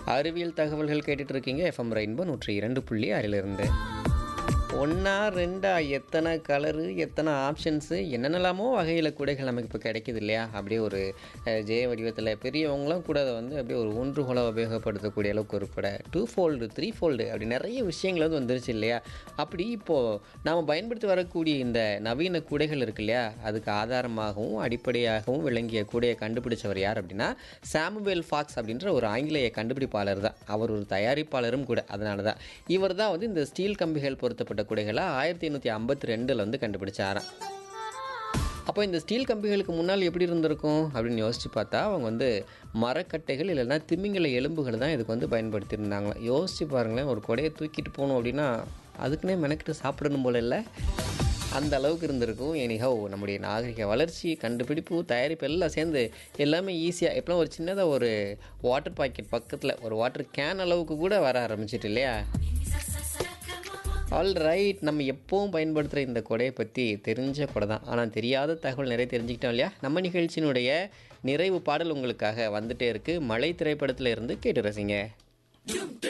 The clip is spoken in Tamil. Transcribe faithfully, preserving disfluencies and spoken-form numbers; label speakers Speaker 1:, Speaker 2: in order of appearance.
Speaker 1: அறிவியல் தகவல்கள் கேட்டுட்டு இருக்கீங்க எஃப்எம் ரெயின்போ நூற்றி இரண்டு புள்ளி ஆறிலிருந்து. ஒன்றா ரெண்டா எத்தனை கலரு எத்தனை ஆப்ஷன்ஸு என்னென்னலாமோ வகையில் கூடைகள் நமக்கு இப்போ கிடைக்கிது இல்லையா? அப்படியே ஒரு ஜெய வடிவத்தில் பெரியவங்களாம் கூட அதை வந்து அப்படியே ஒரு ஊன்றுகோலை உபயோகப்படுத்தக்கூடிய அளவுக்கு ஒரு கூடை, டூ ஃபோல்டு த்ரீ ஃபோல்டு அப்படி நிறைய விஷயங்கள் வந்து வந்துருச்சு இல்லையா? அப்படி இப்போது நாம் பயன்படுத்தி வரக்கூடிய இந்த நவீன கூடைகள் இருக்கு இல்லையா? அதுக்கு ஆதாரமாகவும் அடிப்படையாகவும் விளங்கிய கூடையை கண்டுபிடிச்சவர் யார் அப்படின்னா சாமுவேல் ஃபாக்ஸ் அப்படின்ற ஒரு ஆங்கிலேய கண்டுபிடிப்பாளர் தான். அவர் ஒரு தயாரிப்பாளரும் கூட. அதனால தான் இவர் தான் வந்து இந்த ஸ்டீல் கம்பிகள் பொருத்தப்பட்ட கூடைகளை ஆயிரத்தி எண்ணூற்றி ஐம்பத்தி ரெண்டில் வந்து கண்டுபிடிச்சாராம். அப்போ இந்த ஸ்டீல் கம்பிகளுக்கு முன்னால் எப்படி இருந்திருக்கும் அப்படின்னு யோசித்து பார்த்தா அவங்க வந்து மரக்கட்டைகள் இல்லைன்னா திமிங்கல எலும்புகள் தான் இதுக்கு வந்து பயன்படுத்தியிருந்தாங்க. யோசித்து பாருங்களேன், ஒரு கொடையை தூக்கிட்டு போகணும் அப்படின்னா அதுக்குன்னே மெனக்கிட்டு சாப்பிடணும் போல இல்லை, அந்த அளவுக்கு இருந்திருக்கும். எனிஹோ நம்முடைய நாகரிக வளர்ச்சி, கண்டுபிடிப்பு, தயாரிப்பு எல்லாம் சேர்ந்து எல்லாமே ஈஸியாக எப்போலாம் ஒரு சின்னதாக ஒரு வாட்டர் பாக்கெட் பக்கத்தில் ஒரு வாட்டர் கேன் அளவுக்கு கூட வர ஆரம்பிச்சிட்டு இல்லையா? ஆல் ரைட், நம்ம எப்போவும் பயன்படுத்துகிற இந்த கொடையை பற்றி தெரிஞ்ச கொடை தான், ஆனால் தெரியாத தகவல் நிறைய தெரிஞ்சுக்கிட்டோம் இல்லையா? நம்ம நிகழ்ச்சியினுடைய நிறைவு பாடல் உங்களுக்காக வந்துட்டே இருக்குது. மழை திரைப்படத்தில் இருந்து கேட்டு ரசிங்க.